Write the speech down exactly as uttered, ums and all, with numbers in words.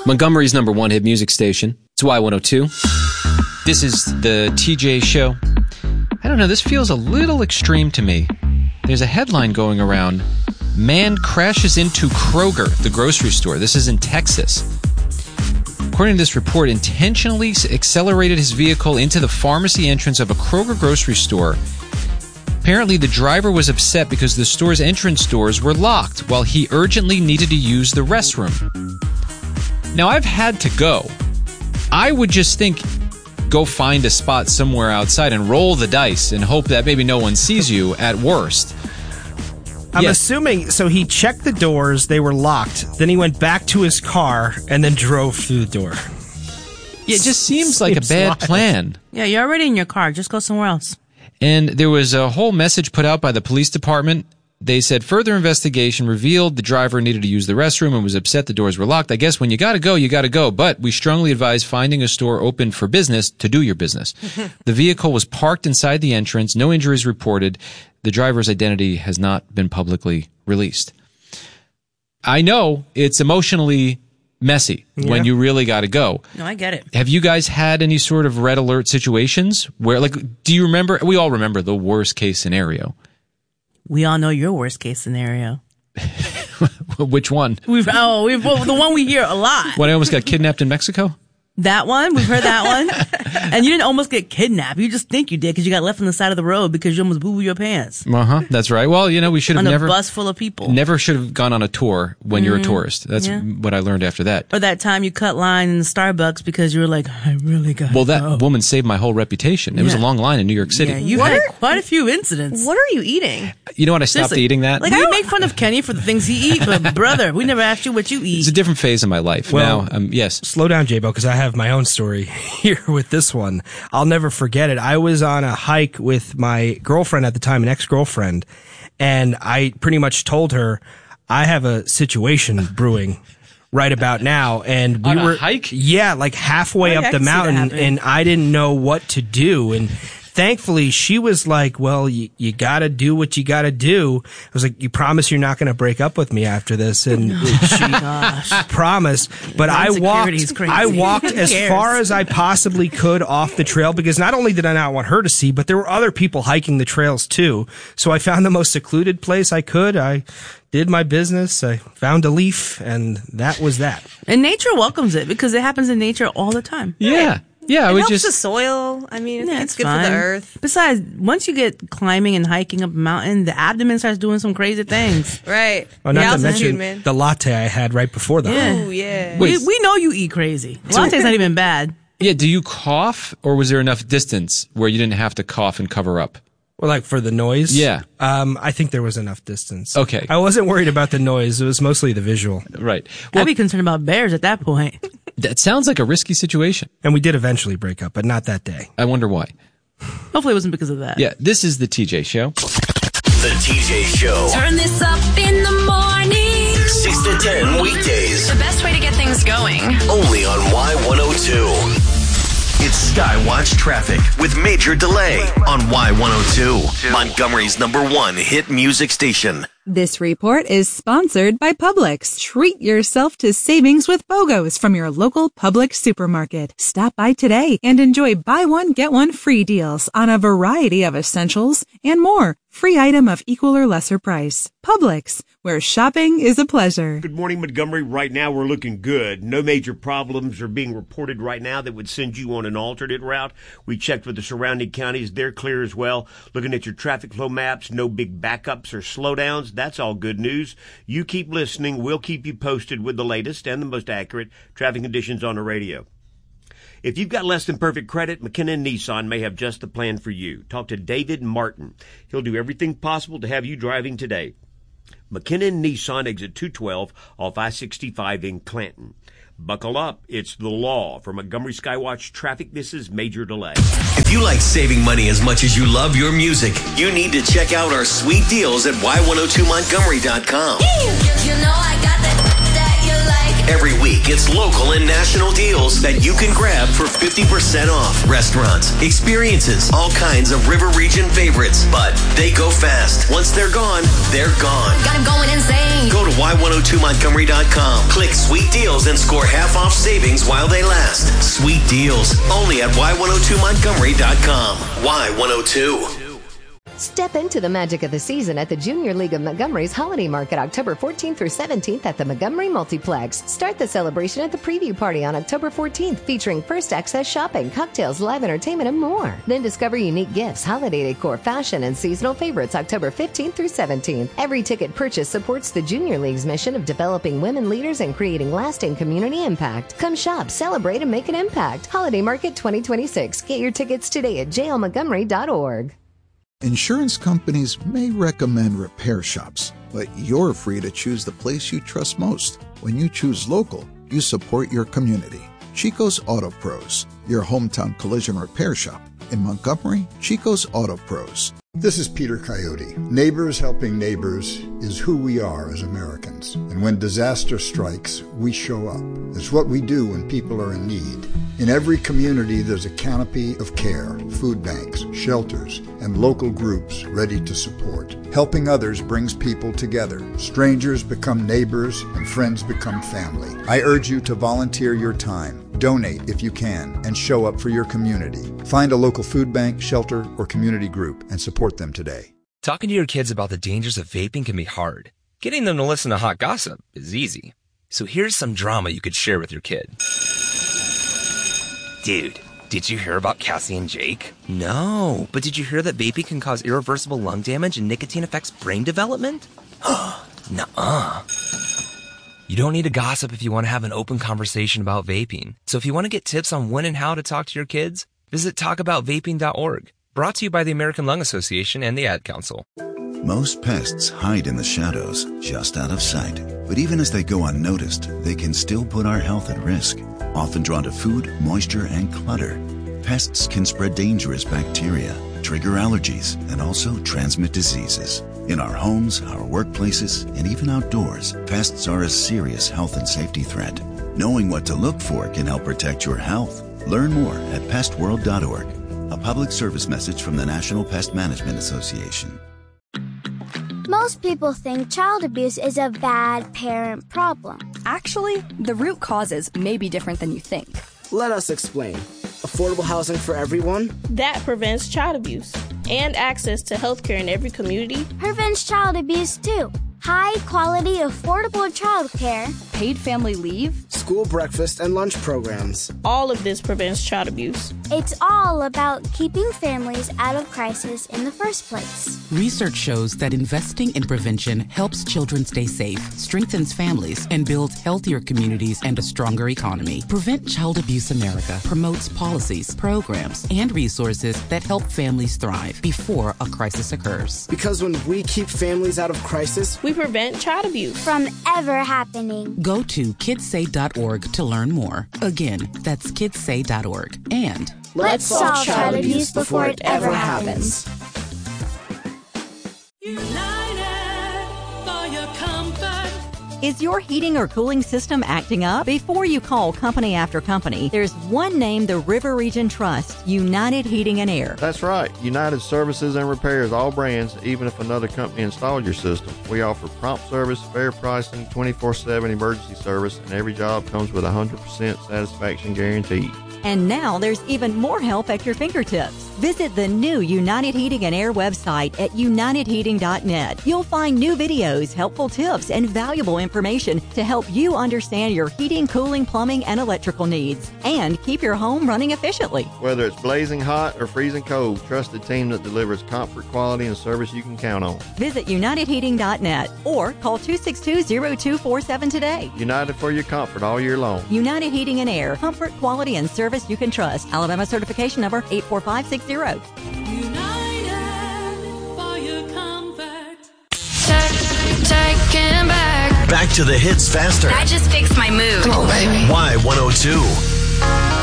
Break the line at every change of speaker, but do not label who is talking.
Montgomery's number one hit music station. It's Y one oh two. This is the T J Show. I don't know, this feels a little extreme to me. There's a headline going around. Man crashes into Kroger, the grocery store. This is in Texas. According to this report, intentionally accelerated his vehicle into the pharmacy entrance of a Kroger grocery store. Apparently, the driver was upset because the store's entrance doors were locked while he urgently needed to use the restroom. Now, I've had to go. I would just think, go find a spot somewhere outside and roll the dice and hope that maybe no one sees you at worst.
I'm
yes.
assuming, so he checked the doors, they were locked, then he went back to his car and then drove through the door.
Yeah, it just seems like
Seems
a bad
wild.
plan.
Yeah, you're already in your car. Just go somewhere else.
And there was a whole message put out by the police department. They said further investigation revealed the driver needed to use the restroom and was upset the doors were locked. I guess when you gotta go, you gotta go. But we strongly advise finding a store open for business to do your business. The vehicle was parked inside the entrance. No injuries reported. The driver's identity has not been publicly released. I know it's emotionally messy
Yeah.
when you really gotta go.
No, I get it.
Have you guys had any sort of red alert situations where, like, do you remember? We all remember the worst case scenario.
We all know your worst case scenario.
Which one?
We've oh, we've well, the one we hear a lot.
When I almost got kidnapped in Mexico?
That one, we've heard that one. And you didn't almost get kidnapped. You just think you did because you got left on the side of the road because you almost boo-boo your pants.
Uh-huh, that's right. Well, you know, we should have
On a
never...
bus full of people.
Never should have gone on a tour when mm-hmm. you're a tourist. That's
yeah.
what I learned after that.
Or that time you cut line in the Starbucks because you were like, I really got
Well, that
go.
woman saved my whole reputation. It yeah. was a long line in New York City.
Yeah, you've
what
had
are,
quite a few incidents.
What are you eating?
You know what? I stopped
Seriously.
eating that.
Like, we make fun of Kenny for the things he eats, but brother, we never asked you what you eat.
It's a different phase of my life.
Well,
now, um, yes.
Slow down, J-Bo, because I have my own story here with this one. I'll never forget it. I was on a hike with my girlfriend at the time, an ex-girlfriend, and I pretty much told her, I have a situation brewing right about now. And we
on a
were
hike?
Yeah, like halfway
Oh, yeah,
up
I
the
can see that
mountain,
happening.
and I didn't know what to do. And thankfully, she was like, well, you, you gotta do what you gotta do. I was like, you promise you're not gonna break up with me after this? And she
Gosh.
promised. But I
Insecurity's
walked,
crazy.
I walked
Who
as
cares?
far as I possibly could off the trail because not only did I not want her to see, but there were other people hiking the trails too. So I found the most secluded place I could. I did my business. I found a leaf, and that was that.
And nature welcomes it because it happens in nature all the time.
Yeah. Yeah, I
It
would
helps
just...
the soil. I mean,
Yeah,
it's
it's
good
fine.
for the earth.
Besides, once you get climbing and hiking up a mountain, the abdomen starts doing some crazy things.
Right.
Oh,
The
not to
altitude,
mention
man.
the latte I had right before the
Yeah.
hike.
Oh, yeah.
Wait.
We, we know you eat crazy. Latte's not even bad.
Yeah, do you cough, or was there enough distance where you didn't have to cough and cover up?
Well, like for the noise?
Yeah.
Um, I think there was enough distance.
Okay.
I wasn't worried about the noise. It was mostly the visual.
Right. Well,
I'd be concerned about bears at that point.
that sounds like a risky situation.
And we did eventually break up, but not that day.
I wonder why.
Hopefully it wasn't because of that.
Yeah, this is the T J Show.
The T J Show.
Turn this up in the morning.
six to ten weekdays.
The best way to get things going.
Only on Y one oh two. It's Skywatch Traffic with Major Delay on Y one oh two. Montgomery's number one hit music station.
This report is sponsored by Publix. Treat yourself to savings with BOGOs from your local Publix supermarket. Stop by today and enjoy buy one, get one free deals on a variety of essentials and more. Free item of equal or lesser price. Publix, where shopping is a pleasure.
Good morning, Montgomery. Right now, we're looking good. No major problems are being reported right now that would send you on an alternate route. We checked with the surrounding counties. They're clear as well. Looking at your traffic flow maps, no big backups or slowdowns. That's all good news. You keep listening. We'll keep you posted with the latest and the most accurate traffic conditions on the radio. If you've got less than perfect credit, McKinnon Nissan may have just the plan for you. Talk to David Martin. He'll do everything possible to have you driving today. McKinnon Nissan, exit two twelve off I sixty-five in Clanton. Buckle up. It's the law. For Montgomery Skywatch Traffic, this is Major Delay.
If you like saving money as much as you love your music, you need to check out our sweet deals at Y one oh two Montgomery dot com.
You know I got that that you like.
Every week, gets local and national deals that you can grab for fifty percent off. Restaurants, experiences, all kinds of River Region favorites. But they go fast. Once they're gone, they're gone.
Got him going insane.
Go to Y one oh two Montgomery dot com. Click Sweet Deals and score half off savings while they last. Sweet Deals, only at Y one oh two Montgomery dot com. Y one oh two.
Step into the magic of the season at the Junior League of Montgomery's Holiday Market October fourteenth through seventeenth at the Montgomery Multiplex. Start the celebration at the preview party on October fourteenth, featuring first access shopping, cocktails, live entertainment, and more. Then discover unique gifts, holiday decor, fashion, and seasonal favorites October fifteenth through seventeenth. Every ticket purchase supports the Junior League's mission of developing women leaders and creating lasting community impact. Come shop, celebrate, and make an impact. Holiday Market twenty twenty-six. Get your tickets today at j l montgomery dot org.
Insurance companies may recommend repair shops, but you're free to choose the place you trust most. When you choose local, you support your community. Chico's Auto Pros, your hometown collision repair shop. In Montgomery, Chico's Auto Pros.
This is Peter Coyote. Neighbors helping neighbors is who we are as Americans. And when disaster strikes, we show up. It's what we do when people are in need. In every community, there's a canopy of care, food banks, shelters, and local groups ready to support. Helping others brings people together. Strangers become neighbors, and friends become family. I urge you to volunteer your time. Donate if you can, and show up for your community. Find a local food bank, shelter, or community group and support them today.
Talking to your kids about the dangers of vaping can be hard. Getting them to listen to hot gossip is easy. So here's some drama you could share with your kid. Dude, did you hear about Cassie and Jake? No, but did you hear that vaping can cause irreversible lung damage and nicotine affects brain development? Nuh-uh. You don't need to gossip if you want to have an open conversation about vaping. So if you want to get tips on when and how to talk to your kids, visit talk about vaping dot org. Brought to you by the American Lung Association and the Ad Council.
Most pests hide in the shadows, just out of sight. But even as they go unnoticed, they can still put our health at risk. Often drawn to food, moisture, and clutter, pests can spread dangerous bacteria, trigger allergies, and also transmit diseases. In our homes, our workplaces, and even outdoors, pests are a serious health and safety threat. Knowing what to look for can help protect your health. Learn more at pest world dot org. A public service message from the National Pest Management Association.
Most people think child abuse is a bad parent problem.
Actually, the root causes may be different than you think.
Let us explain. Affordable housing for everyone?
That prevents child abuse. And access to healthcare in every community.
Prevents child abuse too. High quality, affordable childcare.
Paid family leave.
School breakfast and lunch programs.
All of this prevents child abuse.
It's all about keeping families out of crisis in the first place.
Research shows that investing in prevention helps children stay safe, strengthens families, and builds healthier communities and a stronger economy. Prevent Child Abuse America promotes policies, programs, and resources that help families thrive before a crisis occurs.
Because when we keep families out of crisis,
we prevent child abuse
from ever happening.
Go to kids say dot org to learn more. Again, that's kids say dot org. And
let's solve child abuse before it ever happens.
United for your comfort.
Is your heating or cooling system acting up? Before you call company after company, there's one name the River Region trusts, United Heating and Air.
That's right. United services and repairs all brands, even if another company installed your system. We offer prompt service, fair pricing, twenty-four seven emergency service, and every job comes with a one hundred percent satisfaction guarantee.
And now there's even more help at your fingertips. Visit the new United Heating and Air website at united heating dot net. You'll find new videos, helpful tips, and valuable information to help you understand your heating, cooling, plumbing, and electrical needs, and keep your home running efficiently.
Whether it's blazing hot or freezing cold, trusted team that delivers comfort, quality, and service you can count on.
Visit united heating dot net or call two six two, zero two four seven today.
United for your comfort all year long.
United Heating and Air. Comfort, quality, and service you can trust. Alabama certification number eight four five six zero.
United for your comfort.
Taking back.
Back to the hits faster.
That just fixed my mood.
Come on, baby. Y one oh two.